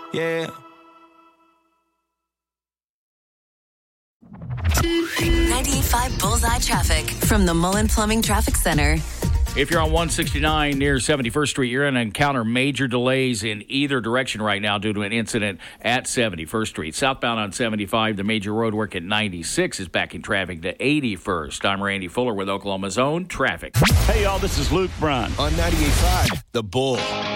Yeah. 98.5 Bullseye Traffic from the Mullen Plumbing Traffic Center. If you're on 169 near 71st Street, you're going to encounter major delays in either direction right now due to an incident at 71st Street. Southbound on 75, the major road work at 96 is backing traffic to 81st. I'm Randy Fuller with Oklahoma's Own Traffic. Hey, y'all, this is Luke Bryan. On 98.5, The Bull.